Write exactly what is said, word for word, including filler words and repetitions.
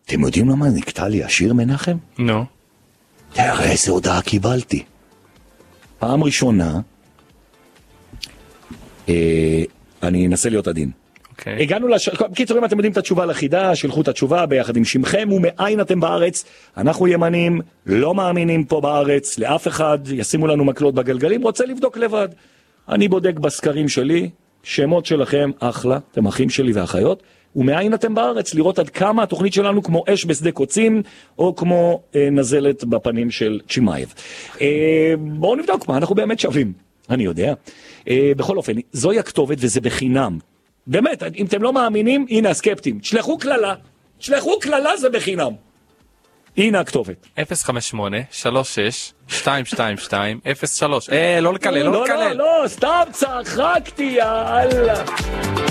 אתם יודעים למה נקטע לי השיר מנחם? נו. תראה איזה הודעה קיבלתי. פעם ראשונה, אה, אני אנסה להיות עדין. אוקיי. הגענו לש... בקיצור, אם אתם יודעים את התשובה לחידה, שלחו את התשובה ביחד עם שמכם ומאין אתם בארץ. אנחנו ימנים, לא מאמינים פה בארץ, לאף אחד, ישימו לנו מקלות בגלגלים, רוצה לבדוק לבד. אני בודק בסקרים שלי, שמות שלכם אחלה, אתם אחים שלי ואחיות, ומאין אתם בארץ, לראות עד כמה התוכנית שלנו כמו אש בשדה קוצים, או כמו אה, נזלת בפנים של צ'ימאייב. אה, בואו נבדוק מה, אנחנו באמת שווים, אני יודע. אה, בכל אופן, זוהי הכתובת וזה בחינם. באמת, אם אתם לא מאמינים, הנה הסקפטים. תשלחו כללה, תשלחו כללה זה בחינם. הנה הכתובת. אפס חמש שמונה שלוש שש שתיים שתיים שתיים אפס שלוש. אה, לא לקלל, לא לקלל. לא, לא, לא, סתם צחקתי, יאללה.